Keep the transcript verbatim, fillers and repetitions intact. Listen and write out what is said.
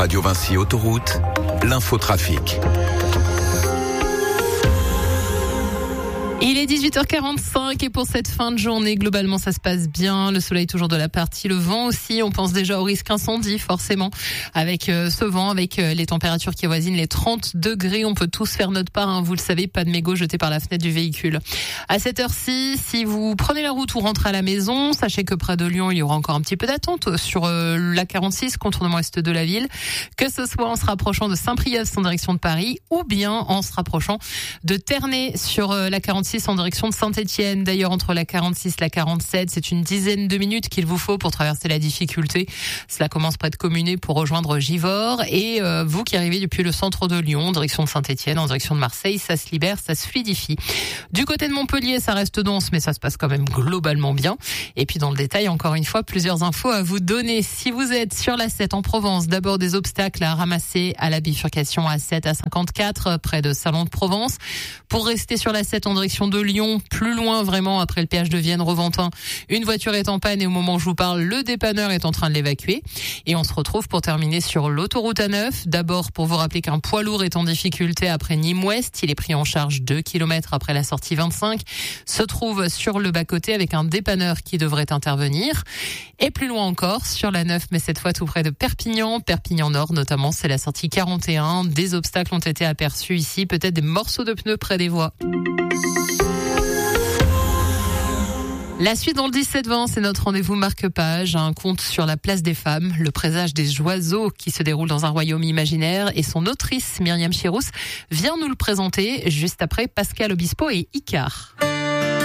Radio Vinci Autoroute, l'infotrafic. Il est dix-huit heures quarante-cinq et pour cette fin de journée, globalement, ça se passe bien. Le soleil toujours de la partie, le vent aussi. On pense déjà au risque incendie, forcément. Avec euh, ce vent, avec euh, les températures qui avoisinent les trente degrés, on peut tous faire notre part. Hein, vous le savez, pas de mégots jetés par la fenêtre du véhicule. À cette heure-ci, si vous prenez la route ou rentrez à la maison, sachez que près de Lyon, il y aura encore un petit peu d'attente sur euh, la quarante-six, contournement est de la ville. Que ce soit en se rapprochant de Saint-Priest en direction de Paris ou bien en se rapprochant de Ternay sur euh, la quarante-six en direction de Saint-Étienne. D'ailleurs, entre la quarante-six et la quarante-sept, c'est une dizaine de minutes qu'il vous faut pour traverser la difficulté. Cela commence près de Communé pour rejoindre Givors. Et euh, vous qui arrivez depuis le centre de Lyon, en direction de Saint-Étienne, en direction de Marseille, ça se libère, ça se fluidifie. Du côté de Montpellier, ça reste dense, mais ça se passe quand même globalement bien. Et puis dans le détail, encore une fois, plusieurs infos à vous donner. Si vous êtes sur l'A sept en Provence, d'abord des obstacles à ramasser à la bifurcation A sept à cinquante-quatre, près de Salon de Provence. Pour rester sur l'A sept en direction de Lyon, plus loin vraiment après le péage de Vienne, Roventin, une voiture est en panne et au moment où je vous parle, le dépanneur est en train de l'évacuer. Et on se retrouve pour terminer sur l'autoroute A neuf. D'abord pour vous rappeler qu'un poids lourd est en difficulté après Nîmes-Ouest. Il est pris en charge deux kilomètres après la sortie vingt-cinq. Se trouve sur le bas-côté avec un dépanneur qui devrait intervenir. Et plus loin encore sur la neuf, mais cette fois tout près de Perpignan, Perpignan Nord notamment, c'est la sortie quarante et un. Des obstacles ont été aperçus ici, peut-être des morceaux de pneus près des voies. La suite dans le dix-sept vingt, c'est notre rendez-vous marque-page, un conte sur la place des femmes, le présage des oiseaux qui se déroule dans un royaume imaginaire et son autrice Myriam Chirous vient nous le présenter juste après Pascal Obispo et Icare.